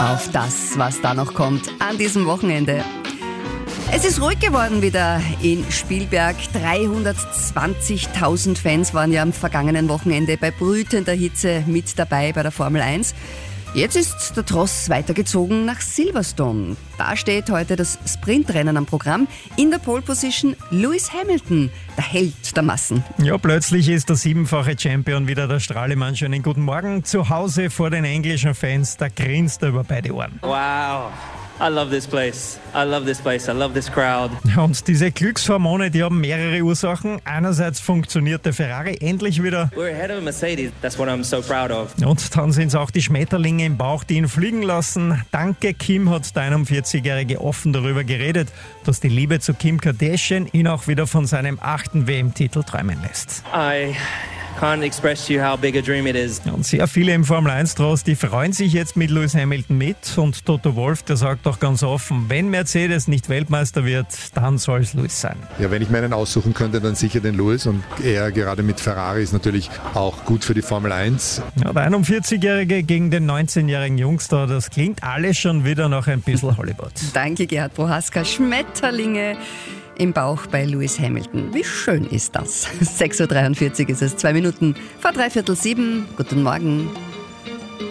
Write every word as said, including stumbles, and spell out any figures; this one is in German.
auf das, was da noch kommt an diesem Wochenende. Es ist ruhig geworden wieder in Spielberg. dreihundertzwanzigtausend Fans waren ja am vergangenen Wochenende bei brütender Hitze mit dabei bei der Formel eins. Jetzt ist der Tross weitergezogen nach Silverstone. Da steht heute das Sprintrennen am Programm. In der Pole Position Lewis Hamilton, der Held der Massen. Ja, plötzlich ist der siebenfache Champion wieder der Strahlemann. Schönen guten Morgen. Zu Hause vor den englischen Fans, da grinst er über beide Ohren. Wow. I love this place. I love this place. I love this crowd. Und diese Glückshormone, die haben mehrere Ursachen. Einerseits funktioniert der Ferrari endlich wieder. We're ahead of a Mercedes. That's what I'm so proud of. Und dann sind es auch die Schmetterlinge im Bauch, die ihn fliegen lassen. Danke Kim hat der einundvierzigjährige offen darüber geredet, dass die Liebe zu Kim Kardashian ihn auch wieder von seinem achten W M-Titel träumen lässt. I can't express to you how big a dream it is. Und sehr viele im Formel eins Tross, die freuen sich jetzt mit Lewis Hamilton mit. Und Toto Wolff, der sagt auch ganz offen, wenn Mercedes nicht Weltmeister wird, dann soll es Lewis sein. Ja, wenn ich meinen aussuchen könnte, dann sicher den Lewis. Und er gerade mit Ferrari ist natürlich auch gut für die Formel eins. Ja, der einundvierzigjährige gegen den neunzehnjährigen Jungstar, das klingt alles schon wieder nach ein bisschen Hollywood. Danke Gerhard Prohaska. Schmetterlinge im Bauch bei Lewis Hamilton. Wie schön ist das? sechs Uhr dreiundvierzig ist es, zwei Minuten vor dreiviertel sieben. Guten Morgen.